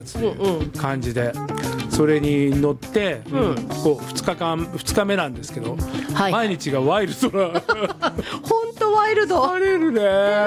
感じで、それに乗って、こう2日目なんですけど、毎日がワイルドな本当ワイルド。 晴れるね。